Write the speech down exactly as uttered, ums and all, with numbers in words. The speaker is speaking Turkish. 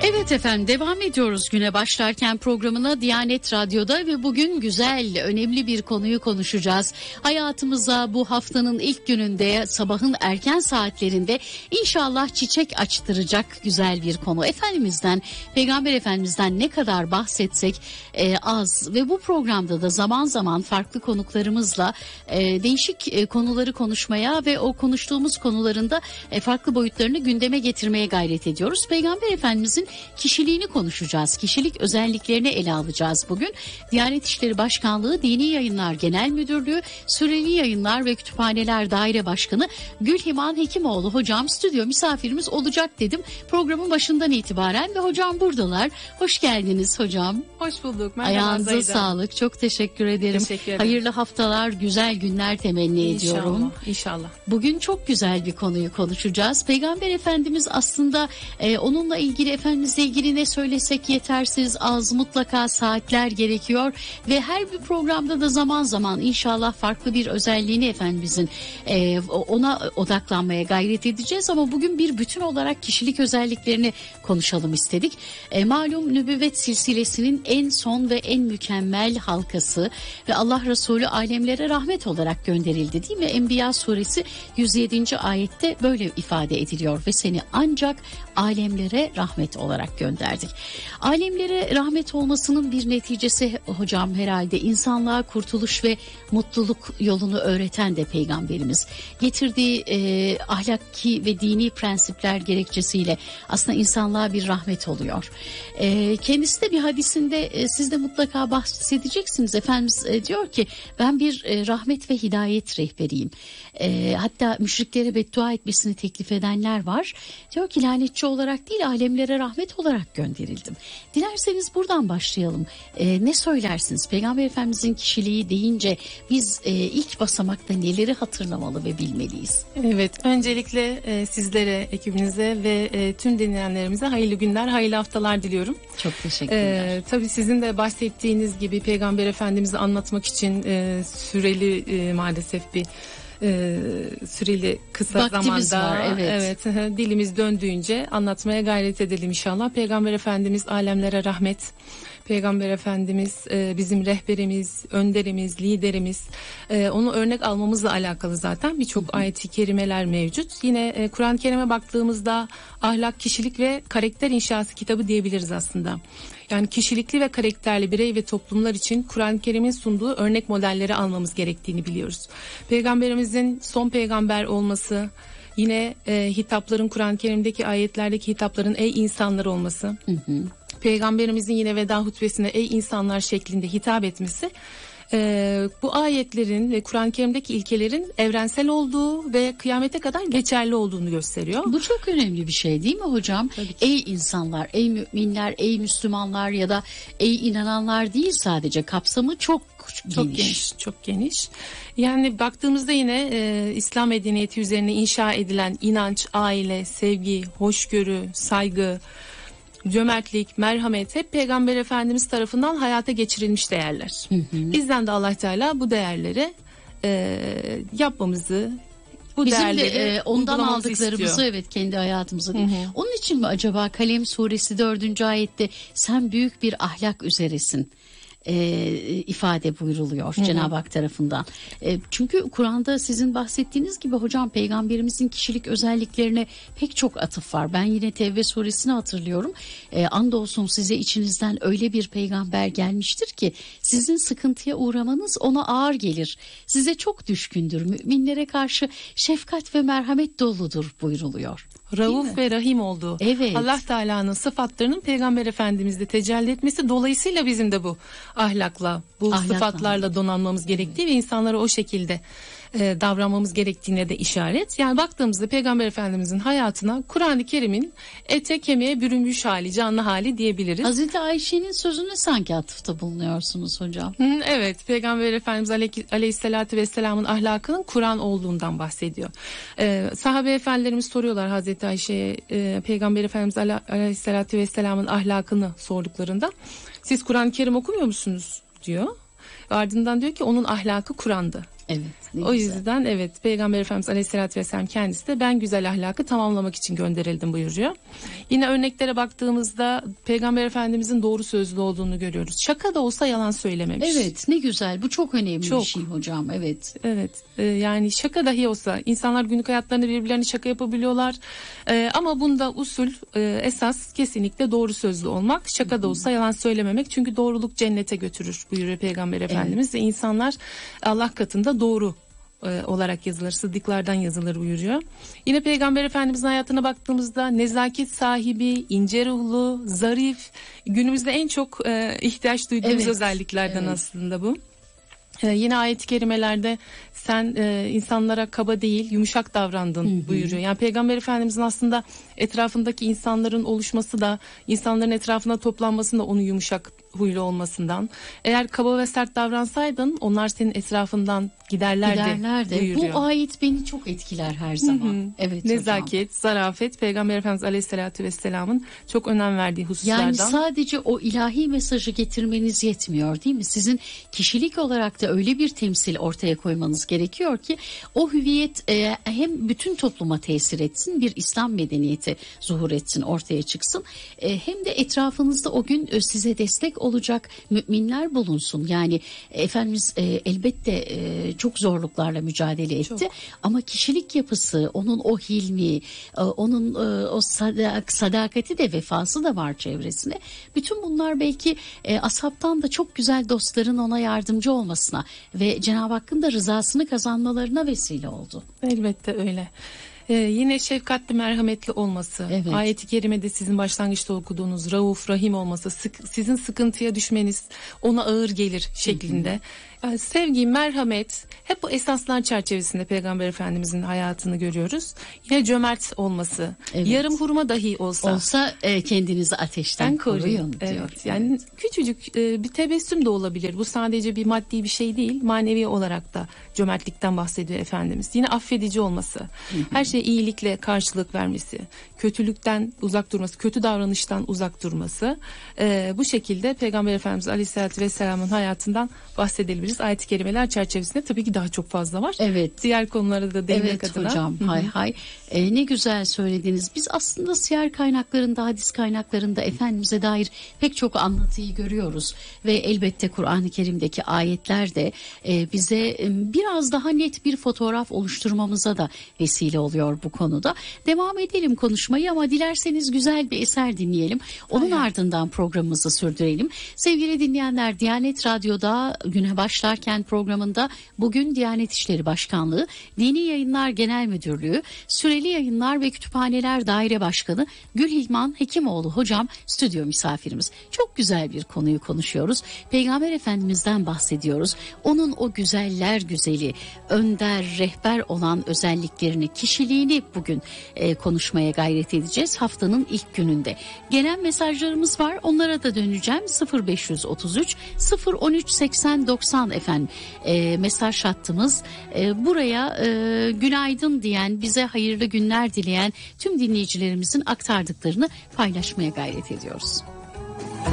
Evet efendim, devam ediyoruz güne başlarken programına Diyanet Radyo'da ve bugün güzel, önemli bir konuyu konuşacağız. Hayatımıza bu haftanın ilk gününde, sabahın erken saatlerinde inşallah çiçek açtıracak güzel bir konu. Efendimizden, Peygamber Efendimizden ne kadar bahsetsek e, az ve bu programda da zaman zaman farklı konuklarımızla e, değişik e, konuları konuşmaya ve o konuştuğumuz konuların da e, farklı boyutlarını gündeme getirmeye gayret ediyoruz. Peygamber Efendimizin kişiliğini konuşacağız. Kişilik özelliklerini ele alacağız bugün. Diyanet İşleri Başkanlığı Dini Yayınlar Genel Müdürlüğü Süreli Yayınlar ve Kütüphaneler Daire Başkanı Gülhiman Hekimoğlu hocam stüdyo misafirimiz olacak dedim programın başından itibaren ve hocam buradalar. Hoş geldiniz hocam. Hoş bulduk. Merhaba. Ayağınıza Zayda. Sağlık. Çok teşekkür ederim. Teşekkür ederim. Hayırlı haftalar, güzel günler temenni İnşallah, ediyorum. İnşallah. Bugün çok güzel bir konuyu konuşacağız. Peygamber Efendimiz aslında e, onunla ilgili Efendimizle ilgili ne söylesek yetersiz, az, mutlaka saatler gerekiyor ve her bir programda da zaman zaman inşallah farklı bir özelliğini Efendimizin e, ona odaklanmaya gayret edeceğiz ama bugün bir bütün olarak kişilik özelliklerini konuşalım istedik. E, malum nübüvvet silsilesinin en son ve en mükemmel halkası ve Allah Resulü alemlere rahmet olarak gönderildi değil mi? Enbiya suresi yüz yedinci ayette böyle ifade ediliyor ve seni ancak alemlere rahmet olarak gönderdik. Alemlere rahmet olmasının bir neticesi hocam herhalde insanlığa kurtuluş ve mutluluk yolunu öğreten de Peygamberimiz. Getirdiği e, ahlaki ve dini prensipler gerekçesiyle aslında insanlığa bir rahmet oluyor. E, kendisi de bir hadisinde e, siz de mutlaka bahsedeceksiniz. Efendimiz e, diyor ki ben bir e, rahmet ve hidayet rehberiyim. E, hatta müşriklere beddua etmesini teklif edenler var. Diyor ki lanetçi olarak değil alemlere rahmet olarak gönderildim. Dilerseniz buradan başlayalım. E, ne söylersiniz? Peygamber Efendimizin kişiliği deyince biz e, ilk basamakta neleri hatırlamalı ve bilmeliyiz? Evet, öncelikle e, sizlere, ekibinize ve e, tüm dinleyenlerimize hayırlı günler, hayırlı haftalar diliyorum. Çok teşekkürler. E, tabii sizin de bahsettiğiniz gibi Peygamber Efendimiz'i anlatmak için e, süreli e, maalesef bir e, süreli kısa Vaktimiz zamanda var, evet. evet dilimiz döndüğünce anlatmaya gayret edelim inşallah. Peygamber Efendimiz alemlere rahmet. Peygamber Efendimiz e, bizim rehberimiz, önderimiz, liderimiz. E, onu örnek almamızla alakalı zaten birçok ayet-i kerimeler mevcut. Yine e, Kur'an-ı Kerim'e baktığımızda ahlak, kişilik ve karakter inşası kitabı diyebiliriz aslında. Yani kişilikli ve karakterli birey ve toplumlar için Kur'an-ı Kerim'in sunduğu örnek modelleri almamız gerektiğini biliyoruz. Peygamberimizin son peygamber olması, yine e, hitapların Kur'an-ı Kerim'deki ayetlerdeki hitapların ey insanlar olması, hı hı. Peygamberimizin yine veda hutbesine ey insanlar şeklinde hitap etmesi e, bu ayetlerin ve Kur'an-ı Kerim'deki ilkelerin evrensel olduğu ve kıyamete kadar geçerli olduğunu gösteriyor. Bu çok önemli bir şey değil mi hocam? Ey insanlar, ey müminler, ey Müslümanlar ya da ey inananlar değil sadece, kapsamı çok geniş. Çok geniş, çok geniş. Yani baktığımızda yine e, İslam medeniyeti üzerine inşa edilen inanç, aile, sevgi, hoşgörü, saygı, cömertlik, merhamet hep Peygamber Efendimiz tarafından hayata geçirilmiş değerler. Hı hı. Bizden de Allah Teala bu değerleri e, yapmamızı, bu bizim değerleri de e, ondan aldıklarımızı istiyor. Evet kendi hayatımıza. Hı hı. Onun için mi acaba Kalem suresi dördüncü ayette sen büyük bir ahlak üzeresin E, ifade buyruluyor hı hı. Cenab-ı Hak tarafından. E, çünkü Kur'an'da sizin bahsettiğiniz gibi hocam Peygamberimizin kişilik özelliklerine pek çok atıf var. Ben yine Tevbe suresini hatırlıyorum. E, andolsun size içinizden öyle bir peygamber gelmiştir ki sizin sıkıntıya uğramanız ona ağır gelir. Size çok düşkündür. Müminlere karşı şefkat ve merhamet doludur buyruluyor. Rauf ve Rahim olduğu. Evet. Allah Teala'nın sıfatlarının Peygamber Efendimiz'de tecelli etmesi dolayısıyla bizim de bu ahlakla, bu Ahlakla. sıfatlarla donanmamız gerektiği ve insanlara o şekilde e, davranmamız gerektiğine de işaret. Yani baktığımızda Peygamber Efendimiz'in hayatına Kur'an-ı Kerim'in ete kemiğe bürünmüş hali, canlı hali diyebiliriz. Hazreti Ayşe'nin sözüne sanki atıfta bulunuyorsunuz hocam. Hı, evet, Peygamber Efendimiz Aleyh- Aleyhisselatü Vesselam'ın ahlakının Kur'an olduğundan bahsediyor. Ee, sahabe efendilerimiz soruyorlar Hazreti Ayşe'ye e, Peygamber Efendimiz Aleyhisselatü Vesselam'ın ahlakını sorduklarında siz Kur'an-ı Kerim okumuyor musunuz diyor. Ardından diyor ki onun ahlakı Kur'an'dı. Evet. O yüzden evet Peygamber Efendimiz Aleyhisselatü Vesselam kendisi de ben güzel ahlakı tamamlamak için gönderildim buyuruyor. Yine örneklere baktığımızda Peygamber Efendimizin doğru sözlü olduğunu görüyoruz. Şaka da olsa yalan söylememiş. Evet, ne güzel, bu çok önemli Çok. bir şey hocam. Evet. Evet e, yani şaka dahi olsa insanlar günlük hayatlarında birbirlerine şaka yapabiliyorlar. E, ama bunda usul e, esas kesinlikle doğru sözlü olmak. Şaka da olsa yalan söylememek. Çünkü doğruluk cennete götürür buyuruyor Peygamber Efendimiz. Ve insanlar Allah katında doğru e, olarak yazılır. Sıddıklardan yazılır buyuruyor. Yine Peygamber Efendimizin hayatına baktığımızda nezaket sahibi, ince ruhlu, zarif, günümüzde en çok e, ihtiyaç duyduğumuz Evet, özelliklerden evet. aslında bu. Ee, yine ayet-i kerimelerde sen e, insanlara kaba değil yumuşak davrandın Hı hı. buyuruyor. Yani Peygamber Efendimizin aslında etrafındaki insanların oluşması da insanların etrafına toplanması da onun yumuşak huylu olmasından. Eğer kaba ve sert davransaydın onlar senin etrafından giderlerdi, Giderler de. buyuruyor. Bu ayet beni çok etkiler her zaman. Hı hı. Evet hocam. Nezaket, zarafet Peygamber Efendimiz Aleyhisselatü Vesselam'ın çok önem verdiği hususlardan. Yani sadece o ilahi mesajı getirmeniz yetmiyor değil mi? Sizin kişilik olarak da öyle bir temsil ortaya koymanız gerekiyor ki o hüviyet e, hem bütün topluma tesir etsin, bir İslam medeniyeti zuhur etsin, ortaya çıksın. E, hem de etrafınızda o gün e, size destek olacak müminler bulunsun. Yani e, Efendimiz e, elbette e, çok zorluklarla mücadele etti. Çok. Ama kişilik yapısı, onun o hilmi, e, onun e, o sadak, sadakati de vefası da var çevresine. Bütün bunlar belki e, ashabtan da çok güzel dostların ona yardımcı olmasına ve Cenab-ı Hakk'ın da rızasını kazanmalarına vesile oldu. Elbette öyle. Ee, yine şefkatli, merhametli olması, Evet. ayet-i kerimede sizin başlangıçta okuduğunuz Rauf, Rahim olması, sık, sizin sıkıntıya düşmeniz ona ağır gelir şeklinde. Hı hı. Ee, sevgi, merhamet hep bu esaslar çerçevesinde Peygamber Efendimizin hayatını görüyoruz. Yine cömert olması, Evet. yarım hurma dahi olsa. Olsa e, kendinizi ateşten koruyun diyor. Evet, yani evet. Küçücük e, bir tebessüm de olabilir. Bu sadece bir maddi bir şey değil, manevi olarak da cömertlikten bahsediyor Efendimiz. Yine affedici olması, her şeye iyilikle karşılık vermesi, kötülükten uzak durması, kötü davranıştan uzak durması. E, bu şekilde Peygamber Efendimiz Aleyhisselatü Vesselam'ın hayatından bahsedebiliriz. Ayet-i kerimeler çerçevesinde tabii ki daha çok fazla var. Evet. Diğer konulara da değinmek Evet adına. hocam, hay hay. Ee, ne güzel söylediniz. Biz aslında siyer kaynaklarında, hadis kaynaklarında Efendimiz'e dair pek çok anlatıyı görüyoruz. Ve elbette Kur'an-ı Kerim'deki ayetler de e, bize e, biraz daha net bir fotoğraf oluşturmamıza da vesile oluyor bu konuda. Devam edelim konuşmayı ama dilerseniz güzel bir eser dinleyelim. Onun Hay. ardından programımızı sürdürelim. Sevgili dinleyenler, Diyanet Radyo'da güne başlarken programında bugün Diyanet İşleri Başkanlığı, Dini Yayınlar Genel Müdürlüğü, Süreli Yayınlar ve Kütüphaneler Daire Başkanı Gülhilman Hekimoğlu hocam stüdyo misafirimiz. Çok güzel bir konuyu konuşuyoruz. Peygamber Efendimiz'den bahsediyoruz. Onun o güzeller güzeli, önder, rehber olan özelliklerini, kişiliğini bugün e, konuşmaya gayret edeceğiz. Haftanın ilk gününde. Gelen mesajlarımız var. Onlara da döneceğim. sıfır beş otuz üç sıfır on üç seksen doksan efendim e, mesaj hattımız. E, buraya e, günaydın diyen, bize hayırlı günler dileyen tüm dinleyicilerimizin aktardıklarını paylaşmaya gayret ediyoruz.